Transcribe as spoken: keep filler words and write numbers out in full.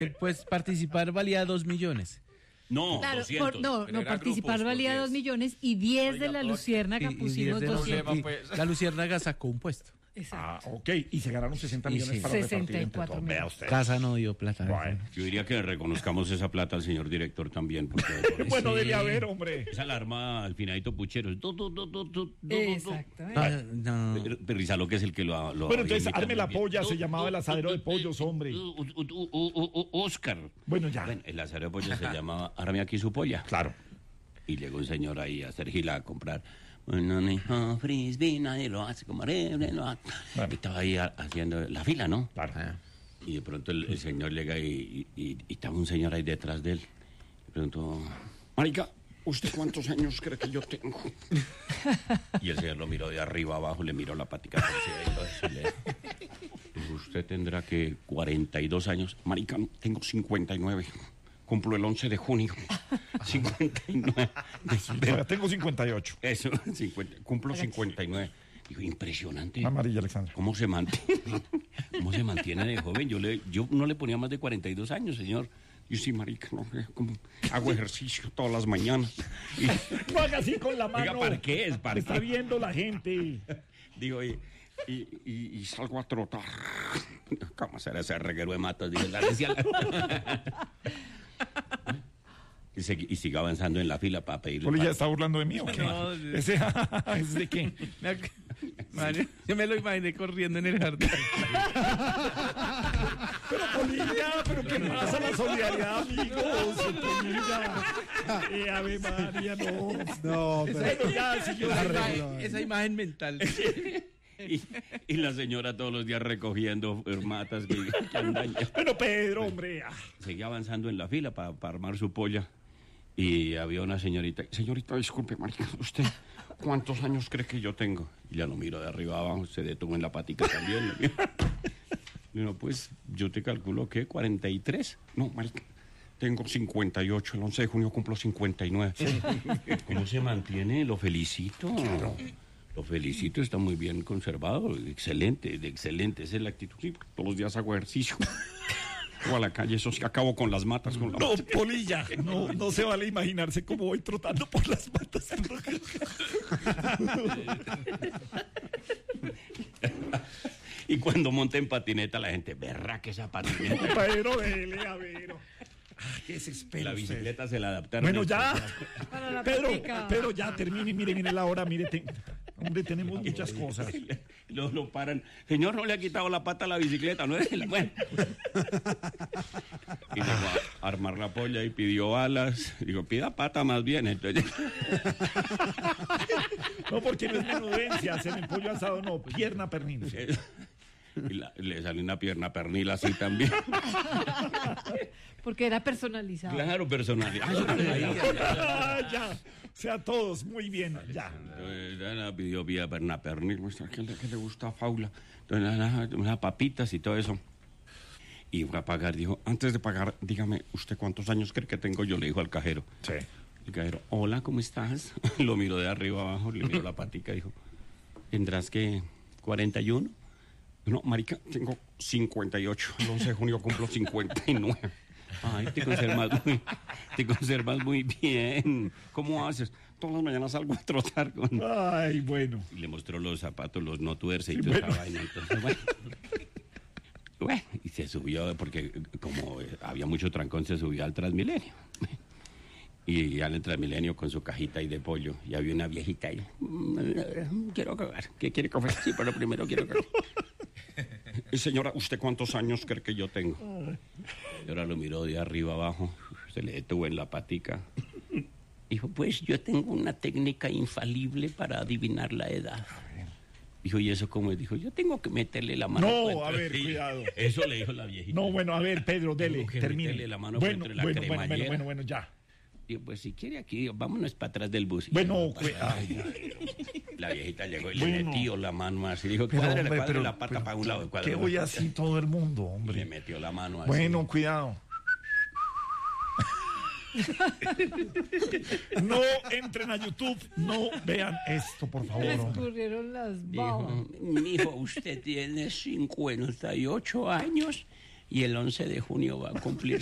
Pues participar valía dos millones. No, Claro, doscientos. por- no, Pero no, era participar grupos, valía por dos diez. millones y diez de Oiga, la todo- Luciérnaga Y- y pusimos diez de los- doscientos. y pues. La Luciérnaga sacó un puesto. Ah, Exacto. ok. Y se ganaron sesenta Y millones sí. para repartir sesenta y entre cuatro todos. Vea millones. usted. Casa no dio plata. Bueno. Yo diría que reconozcamos esa plata al señor director también. Porque Bueno, Sí. dele a ver, hombre. esa alarma al finadito Puchero. Du, du, du, du, du, du, Exactamente. No, no. du. Rizalo, que es el que lo, lo Bueno, había entonces, invitado arme la muy bien. polla, se Du, llamaba du, el asadero du, de pollos, du, hombre. du, du, du, du, du, Oscar. Bueno, ya. Bueno, el asadero de pollo se llamaba Arme aquí su polla. Claro. Y llegó un señor ahí a hacer gila a comprar. Bueno, hijo, frisbee, nadie lo hace como Rebre, lo hace. Bueno. Y estaba ahí a- haciendo la fila, ¿no? Claro. Ah. Y de pronto el, el señor llega y, y, y- y estaba un señor ahí detrás de él. Le preguntó, marica, ¿usted cuántos años cree que yo tengo? Y el señor lo miró de arriba abajo, le miró la patica por encima y todo eso, y le dijo, usted tendrá que cuarenta y dos años. Marica, tengo cincuenta y nueve. Cumplo el once de junio. cincuenta y nueve. Todavía tengo cincuenta y ocho. Eso, cincuenta, cumplo cincuenta y nueve. Digo, impresionante. Amarilla, Alexandra. ¿Cómo se mantiene? ¿Cómo se mantiene de joven? Yo le, yo no le ponía más de cuarenta y dos años, señor. Yo sí, marica, no, como hago ejercicio todas las mañanas. Y, No haga así con la mano. Diga, ¿para qué es? ¿Para Está qué? viendo la gente. digo, y, y, y- y salgo a trotar. ¿Cómo será ese reguero de matas? Digo, la decía la- y, segui- y siga avanzando en la fila para pedirle. Poli, ¿ya pa- está burlando de mí o qué? No, sí. Ese, ¿ese de qué? Me ac- Madre, yo me lo imaginé corriendo en el jardín. Pero Polilla, pero ¿qué pasa? La solidaridad, amigos. Polilla. Eh, Ave María, no. No, pero... Bueno, ya, si yo Esa Arreglo, imagen, eh. esa imagen mental. Y, y la señora todos los días recogiendo matas que, que andan ya. Pero Pedro, hombre. ah. Seguía avanzando en la fila para armar su polla. Y había una señorita. Señorita, disculpe, marica, ¿usted cuántos años cree que yo tengo? Y ya lo miro de arriba abajo, se detuvo en la patica también. Y no, pues yo te calculo que cuarenta y tres. No, marica, tengo cincuenta y ocho. El once de junio cumplo cincuenta y nueve. ¿Cómo se mantiene? Lo felicito. Lo felicito, está muy bien conservado. Excelente, de excelente. Esa es la actitud. Sí, todos los días hago ejercicio. O a la calle, eso sí, acabo con las matas. Con la No, Polilla, no, no se vale imaginarse cómo voy trotando por las matas. Y cuando monta en patineta, la gente, verra que esa patineta. Pedro, dele, a ver. Ay, qué desespero. La usted. bicicleta se la adaptaron. Bueno, ya. Para la Pedro, patica. Pedro, ya termine, mire, mire la hora, mire. te- Hombre, tenemos muchas cosas. Lo, lo paran. Señor, no le ha quitado la pata a la bicicleta, ¿no es? Bueno. Y llegó a armar la polla y pidió alas. Digo, pida pata más bien. Entonces, No, porque no es menudencia, en el pollo asado, no, pierna pernil. y la- le salió una pierna pernil así también. Porque era personalizado. Claro, personalidad. Ah, ya, o sea, todos, muy bien, ya. Entonces, Ana pidió vía perna pernil, muestra que le, que le gusta a Faula. Entonces, Ana, unas papitas y todo eso. Y fue a pagar, dijo, antes de pagar, dígame, ¿usted cuántos años cree que tengo? Yo le dijo al cajero. Sí. El cajero, hola, ¿cómo estás? Lo miró de arriba abajo, le miró la patica, dijo, ¿tendrás que cuarenta y uno? No, marica, tengo cincuenta y ocho. El once de junio cumplo cincuenta y nueve. Ay, te conservas muy, te conservas muy bien. ¿Cómo haces? Todas las mañanas salgo a trotar con... Ay, bueno. Y le mostró los zapatos, los no tuerce y Sí, toda bueno. esa vaina. Entonces, bueno. Bueno, y se subió, porque como eh, había mucho trancón, se subió al Transmilenio. Y ya en el Transmilenio con su cajita ahí de pollo, y había una viejita ahí. "Mm, Quiero cagar. ¿Qué quiere comer? Sí, pero primero quiero cagar. Y señora, ¿usted cuántos años cree que yo tengo? Y ahora lo miró de arriba abajo, se le detuvo en la patica. Dijo, pues yo tengo una técnica infalible para adivinar la edad. Dijo, ¿y eso cómo es? Dijo, yo tengo que meterle la mano. No, por entre- a ver, Sí, cuidado. Eso le dijo la viejita. No, bueno, a ver, Pedro, dele, Tengo que termine. meterle la mano bueno, entre la bueno, bueno, bueno, cremallera. bueno, bueno, ya. Dijo, pues si quiere aquí, vámonos para atrás del bus. Y Bueno, llegó para cue- atrás. ay, ya. La viejita llegó y Bueno. le metió la mano así. Dijo, Pero, cuádrele, hombre, cuádrele pero- la pata pero, para un lado. ¿qué cuádrele voy la- así todo el mundo, Y le hombre? metió la mano así. Bueno, cuidado. No entren a YouTube, no vean esto, por favor. Le hombre. escurrieron las Dijo, babas. mijo, usted tiene cincuenta y ocho años y el once de junio va a cumplir